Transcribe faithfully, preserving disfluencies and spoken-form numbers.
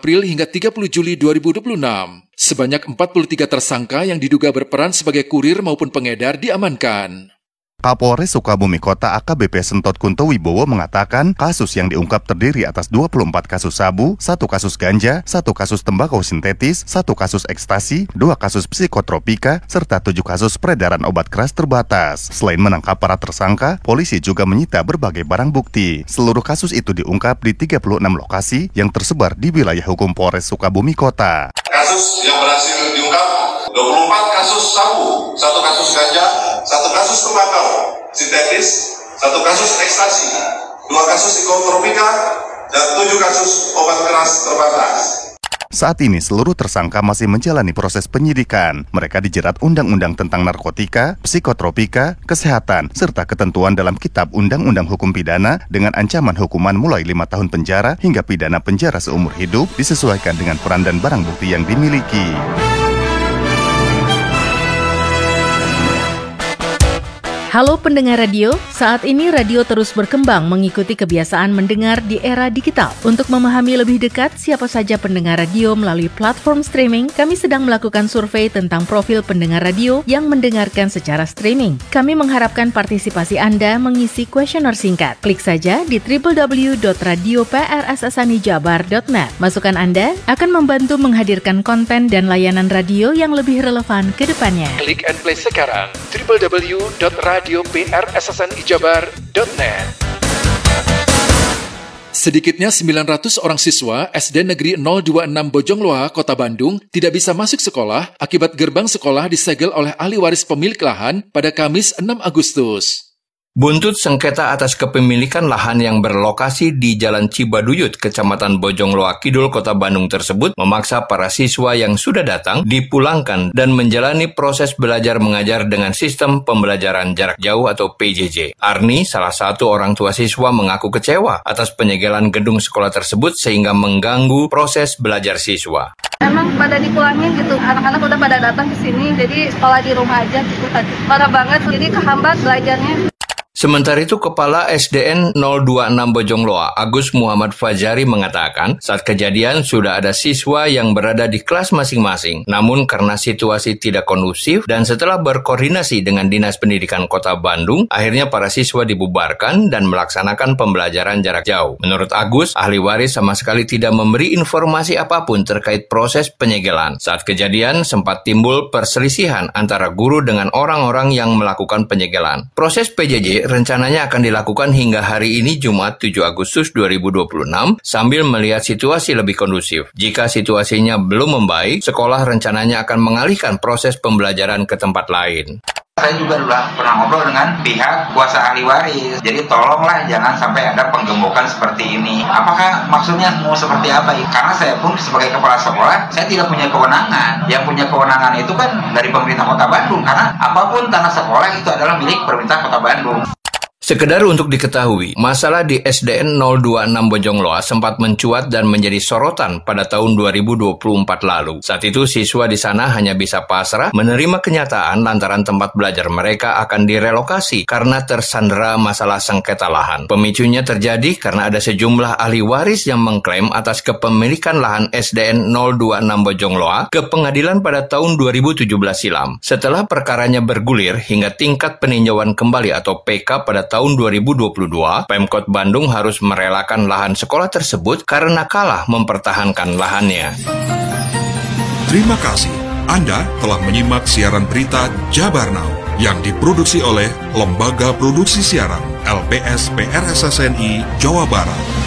April hingga tiga puluh Juli dua ribu dua puluh enam. Sebanyak empat puluh tiga tersangka yang diduga berperan sebagai kurir maupun pengedar diamankan. Kapolres Sukabumi Kota A K B P Sentot Kunto Wibowo mengatakan kasus yang diungkap terdiri atas dua puluh empat kasus sabu, satu kasus ganja, satu kasus tembakau sintetis, satu kasus ekstasi, dua kasus psikotropika, serta tujuh kasus peredaran obat keras terbatas. Selain menangkap para tersangka, polisi juga menyita berbagai barang bukti. Seluruh kasus itu diungkap di tiga puluh enam lokasi yang tersebar di wilayah hukum Polres Sukabumi Kota. Kasus yang berhasil diungkap dua puluh empat kasus sabu, satu kasus ganja, satu kasus tembakau sintetis, satu kasus ekstasi, dua kasus psikotropika, dan tujuh kasus obat keras terbatas. Saat ini seluruh tersangka masih menjalani proses penyidikan. Mereka dijerat Undang-Undang tentang Narkotika, Psikotropika, Kesehatan, serta ketentuan dalam Kitab Undang-Undang Hukum Pidana dengan ancaman hukuman mulai lima tahun penjara hingga pidana penjara seumur hidup disesuaikan dengan peran dan barang bukti yang dimiliki. Halo pendengar radio, saat ini radio terus berkembang mengikuti kebiasaan mendengar di era digital. Untuk memahami lebih dekat siapa saja pendengar radio melalui platform streaming, kami sedang melakukan survei tentang profil pendengar radio yang mendengarkan secara streaming. Kami mengharapkan partisipasi Anda mengisi kuesioner singkat. Klik saja di w w w dot radio p r s s n i jabar dot net. Masukan Anda akan membantu menghadirkan konten dan layanan radio yang lebih relevan ke depannya. Klik and play sekarang w w w dot radio p r s s n i jabar dot net. Sedikitnya sembilan ratus orang siswa S D Negeri nol dua enam Bojongloa, Kota Bandung tidak bisa masuk sekolah akibat gerbang sekolah disegel oleh ahli waris pemilik lahan pada Kamis enam Agustus. Buntut sengketa atas kepemilikan lahan yang berlokasi di Jalan Cibaduyut, Kecamatan Bojongloa Kidul, Kota Bandung tersebut memaksa para siswa yang sudah datang dipulangkan dan menjalani proses belajar mengajar dengan sistem pembelajaran jarak jauh atau P J J. Arni, salah satu orang tua siswa, mengaku kecewa atas penyegelan gedung sekolah tersebut sehingga mengganggu proses belajar siswa. Emang pada dipulangin gitu, anak-anak udah pada datang ke sini, jadi sekolah di rumah aja gitu. Parah banget, jadi kehambat belajarnya. Sementara itu, Kepala S D N nol dua enam Bojongloa, Agus Muhammad Fajari, mengatakan saat kejadian sudah ada siswa yang berada di kelas masing-masing. Namun karena situasi tidak kondusif dan setelah berkoordinasi dengan Dinas Pendidikan Kota Bandung, akhirnya para siswa dibubarkan dan melaksanakan pembelajaran jarak jauh. Menurut Agus, ahli waris sama sekali tidak memberi informasi apapun terkait proses penyegelan. Saat kejadian sempat timbul perselisihan antara guru dengan orang-orang yang melakukan penyegelan. Proses P J J rencananya akan dilakukan hingga hari ini Jumat tujuh Agustus dua ribu dua puluh enam sambil melihat situasi lebih kondusif. Jika situasinya belum membaik, sekolah rencananya akan mengalihkan proses pembelajaran ke tempat lain. Saya juga sudah pernah ngobrol dengan pihak kuasa ahli waris. Jadi tolonglah jangan sampai ada penggembokan seperti ini. Apakah maksudnya mau seperti apa? Karena saya pun sebagai kepala sekolah, saya tidak punya kewenangan. Yang punya kewenangan itu kan dari pemerintah Kota Bandung. Karena apapun tanah sekolah itu adalah milik pemerintah Kota Bandung. Sekedar untuk diketahui, masalah di S D N nol dua enam Bojongloa sempat mencuat dan menjadi sorotan pada tahun dua ribu dua puluh empat lalu. Saat itu siswa di sana hanya bisa pasrah menerima kenyataan lantaran tempat belajar mereka akan direlokasi karena tersandera masalah sengketa lahan. Pemicunya terjadi karena ada sejumlah ahli waris yang mengklaim atas kepemilikan lahan S D N nol dua enam Bojongloa ke pengadilan pada tahun dua ribu tujuh belas silam. Setelah perkaranya bergulir hingga tingkat peninjauan kembali atau P K pada tahun dua ribu dua puluh dua, Pemkot Bandung harus merelakan lahan sekolah tersebut karena kalah mempertahankan lahannya. Terima kasih. Anda telah menyimak siaran berita Jabar Now yang diproduksi oleh Lembaga Produksi Siaran L P S P R S S N I Jawa Barat.